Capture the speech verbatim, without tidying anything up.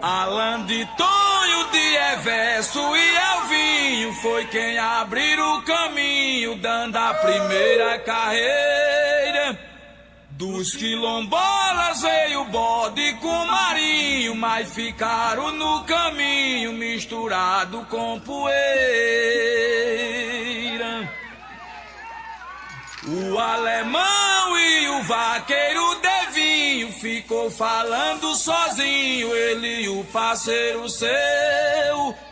Alan de Tonho de Everso e Elvinho foi quem abriu o caminho, dando a primeira carreira. Dos quilombolas veio o bode com marinho, mas ficaram no caminho misturado com poeira. O alemão e o vaqueiro Devinho ficou falando sozinho, ele e o parceiro seu.